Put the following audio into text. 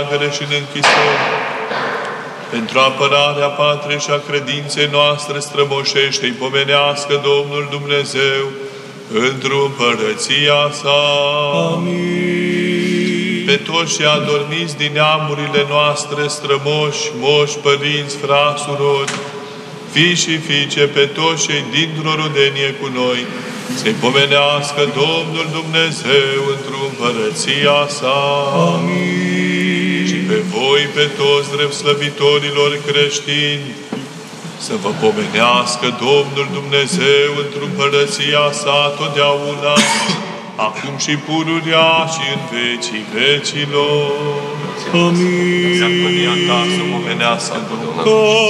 și în închisori, pentru apărarea patriei și a credinței noastre strămoșește-i pomenească Domnul Dumnezeu într-o împărăția sa. Amin. Pe toți cei adormiți din neamurile noastre strămoși, moși, părinți, frați, surori, fii și fiice, pe toți cei dintr-o rudenie cu noi, să-i pomenească Domnul Dumnezeu într-o împărăția sa. Amin. Și pe voi, pe toți drept slăvitorilor creștini, să vă pomenească Domnul Dumnezeu într-o împărăția sa totdeauna, acum și pururea și în vecii vecilor. Amin. Să pomenească Domnul.